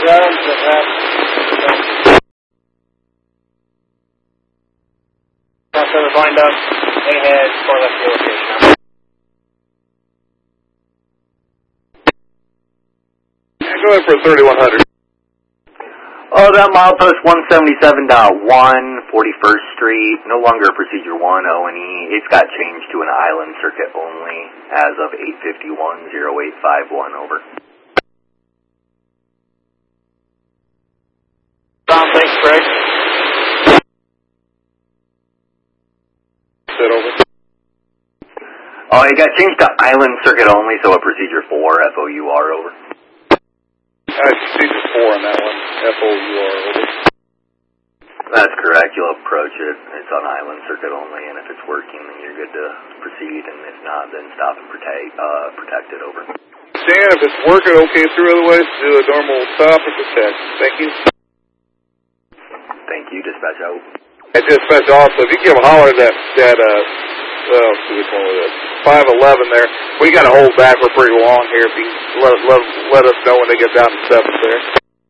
rounds that have service lined up, they had far left your location. Yeah, go ahead for 3100. Oh, that milepost 177.1, 41st Street, no longer Procedure 1 O&E. It's got changed to an island circuit only as of 8:51:0851, over. Thanks, Greg. Sit over. Oh, it got changed to island circuit only, so a Procedure 4, FOUR, over. Procedure 4 on that one, FOUR, over. That's correct. You'll approach it. It's on island circuit only, and if it's working, then you're good to proceed, and if not, then stop and protect it, over. Dan, if it's working okay through otherwise, do a normal stop and protect. Thank you. Thank you, dispatch out. And dispatch also, if you give a holler at let's see which one was it, 511 there. We got to hold back. We're pretty long here. If you let us know when they get down to 7th there.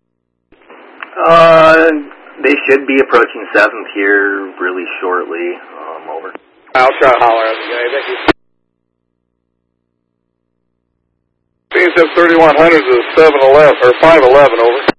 They should be approaching 7th here really shortly. Over. I'll try to holler at the guy. Thank you. CSF 3100 to 711 or 511, over.